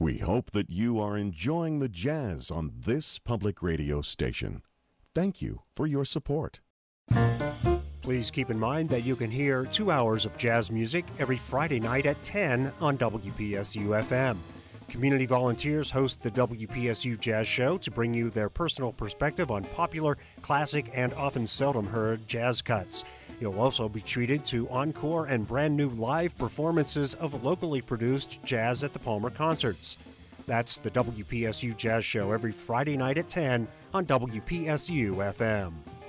We hope that you are enjoying the jazz on this public radio station. Thank you for your support. Please keep in mind that you can hear 2 hours of jazz music every Friday night at 10 on WPSU-FM. Community volunteers host the WPSU Jazz Show to bring you their personal perspective on popular, classic, and often seldom heard jazz cuts. You'll also be treated to encore and brand new live performances of locally produced jazz at the Palmer Concerts. That's the WPSU Jazz Show every Friday night at 10 on WPSU-FM.